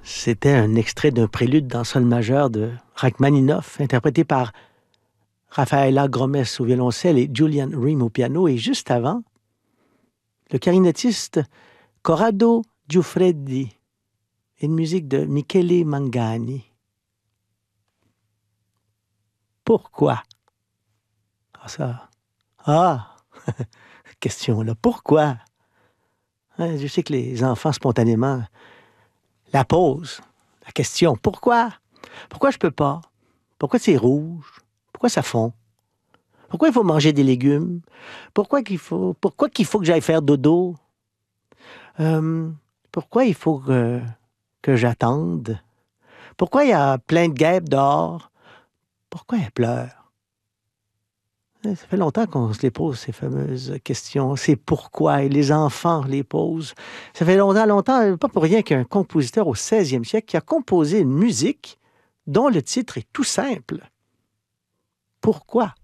C'était un extrait d'un prélude dans sol majeur de Rachmaninoff, interprété par Rafaela Gromes au violoncelle et Julian Ream au piano. Et juste avant, le clarinettiste Corrado Giuffredi et une musique de Michele Mangani. Pourquoi? Question là. Pourquoi? Je sais que les enfants, spontanément, la posent. La question, pourquoi? Pourquoi je peux pas? Pourquoi c'est rouge? Pourquoi ça fond? Pourquoi il faut manger des légumes? Pourquoi qu'il faut que j'aille faire dodo? Pourquoi il faut que j'attende? Pourquoi il y a plein de guêpes dehors? Pourquoi elles pleurent? Ça fait longtemps qu'on se les pose, ces fameuses questions. C'est pourquoi, et les enfants les posent. Ça fait longtemps, pas pour rien qu'un compositeur au 16e siècle qui a composé une musique dont le titre est tout simple. Pourquoi?